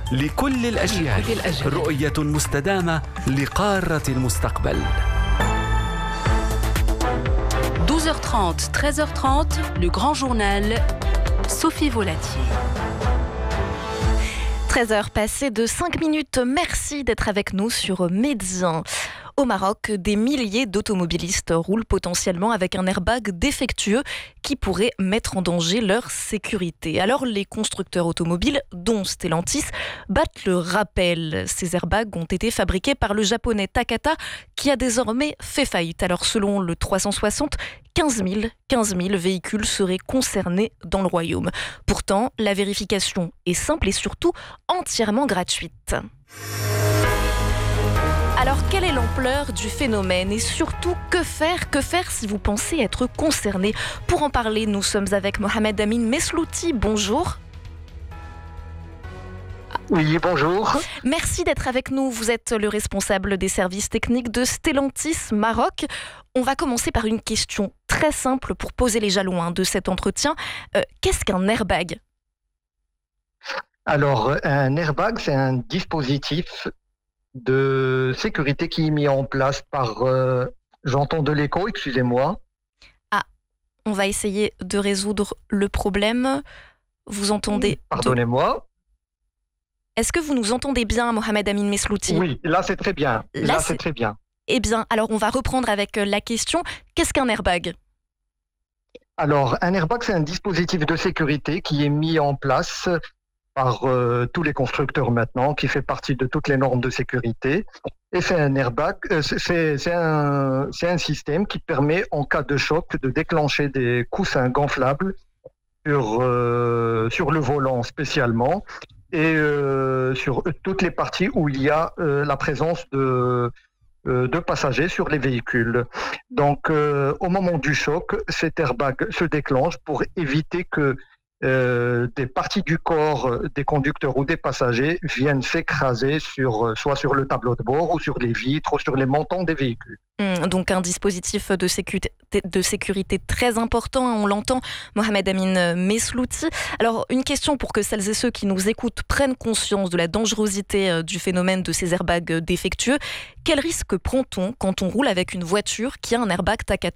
لكل الأجيال، رؤية مستدامة لقارة المستقبل. 12h30, 13h30, le grand journal, Sophie Volatier. 13h passées de 5 minutes. Merci d'être avec nous sur Médecins. Au Maroc, des milliers d'automobilistes roulent potentiellement avec un airbag défectueux qui pourrait mettre en danger leur sécurité. Alors les constructeurs automobiles, dont Stellantis, battent le rappel. Ces airbags ont été fabriqués par le japonais Takata qui a désormais fait faillite. Alors selon le 360, 15 000 véhicules seraient concernés dans le royaume. Pourtant, la vérification est simple et surtout entièrement gratuite. Alors, quelle est l'ampleur du phénomène et surtout, que faire si vous pensez être concerné? Pour en parler, nous sommes avec Mohamed Amin Meslouti. Bonjour. Oui, bonjour. Merci d'être avec nous. Vous êtes le responsable des services techniques de Stellantis Maroc. On va commencer par une question très simple pour poser les jalons de cet entretien. Qu'est-ce qu'un airbag? Alors, un airbag, c'est un dispositif de sécurité qui est mis en place par... j'entends de l'écho, excusez-moi. Ah, on va essayer de résoudre le problème. Vous entendez... Pardonnez-moi. Est-ce que vous nous entendez bien, Mohamed Amin Meslouti? Oui, là c'est très bien. Là c'est très bien. Eh bien, alors on va reprendre avec la question. Qu'est-ce qu'un airbag? Alors, un airbag, c'est un dispositif de sécurité qui est mis en place par tous les constructeurs maintenant, qui fait partie de toutes les normes de sécurité. Et c'est un airbag, c'est un système qui permet, en cas de choc, de déclencher des coussins gonflables sur le volant spécialement et sur toutes les parties où il y a la présence de passagers sur les véhicules. Donc, au moment du choc, cet airbag se déclenche pour éviter que des parties du corps des conducteurs ou des passagers viennent s'écraser soit sur le tableau de bord ou sur les vitres ou sur les montants des véhicules. Donc un dispositif de sécurité très important, on l'entend, Mohamed Amin Meslouti. Alors une question pour que celles et ceux qui nous écoutent prennent conscience de la dangerosité du phénomène de ces airbags défectueux. Quel risque prend-on quand on roule avec une voiture qui a un airbag Takata ?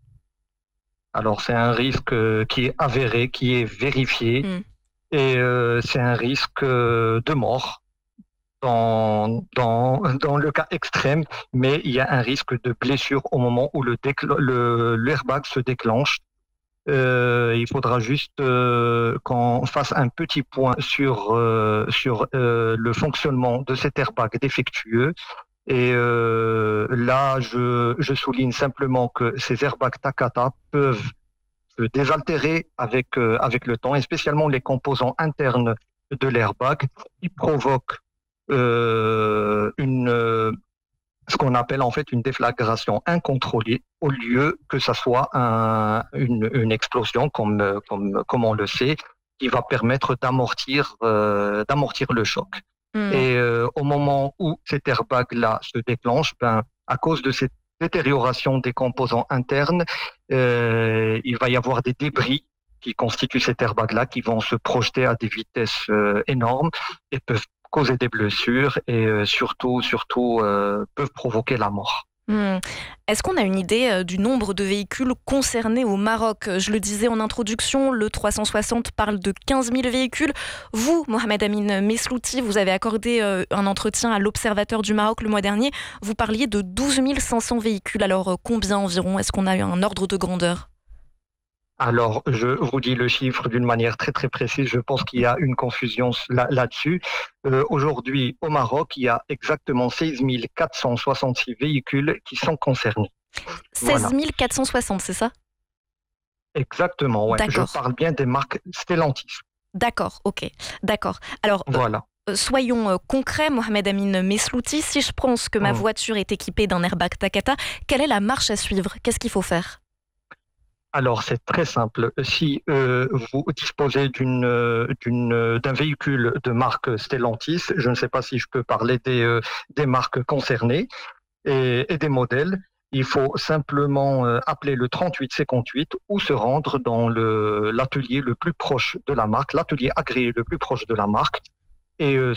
Alors, c'est un risque qui est avéré, qui est vérifié, et c'est un risque de mort dans le cas extrême, mais il y a un risque de blessure au moment où l'airbag se déclenche. Il faudra juste qu'on fasse un petit point sur le fonctionnement de cet airbag défectueux. Et là, je souligne simplement que ces airbags Takata peuvent se désaltérer avec le temps, et spécialement les composants internes de l'airbag qui provoquent ce qu'on appelle en fait une déflagration incontrôlée, au lieu que ça soit une explosion comme on le sait, qui va permettre d'amortir le choc. Et au moment où cet airbag-là se déclenche, à cause de cette détérioration des composants internes, il va y avoir des débris qui constituent cet airbag-là qui vont se projeter à des vitesses énormes et peuvent causer des blessures et surtout peuvent provoquer la mort. Est-ce qu'on a une idée du nombre de véhicules concernés au Maroc? Je le disais en introduction, le 360 parle de 15 000 véhicules. Vous, Mohamed Amin Meslouti, vous avez accordé un entretien à l'Observateur du Maroc le mois dernier. Vous parliez de 12 500 véhicules. Alors, combien environ? Est-ce qu'on a eu un ordre de grandeur? Alors, je vous dis le chiffre d'une manière très très précise. Je pense qu'il y a une confusion là-dessus. Aujourd'hui, au Maroc, il y a exactement 16 466 véhicules qui sont concernés. 16 460, c'est ça? Exactement, ouais. Je parle bien des marques Stellantis. D'accord, ok. D'accord. Alors, voilà. Soyons concrets, Mohamed Amin Meslouti. Si je pense que ma voiture est équipée d'un airbag Takata, quelle est la marche à suivre? Qu'est-ce qu'il faut faire? Alors, c'est très simple. Si vous disposez d'un véhicule de marque Stellantis, je ne sais pas si je peux parler des marques concernées et des modèles, il faut simplement appeler le 3858 ou se rendre dans l'atelier le plus proche de la marque, l'atelier agréé le plus proche de la marque, et